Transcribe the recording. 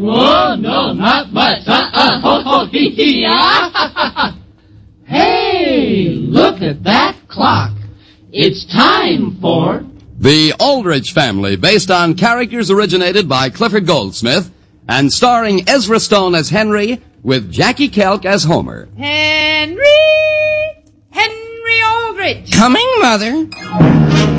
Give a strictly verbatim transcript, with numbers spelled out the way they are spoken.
Whoa, no, not much. Uh-uh. Ho, ho, hee, hee, ah. Hey, look at that clock. It's time for... The Aldrich Family, based on characters originated by Clifford Goldsmith and starring Ezra Stone as Henry with Jackie Kelk as Homer. Henry! Henry Aldrich! Coming, Mother.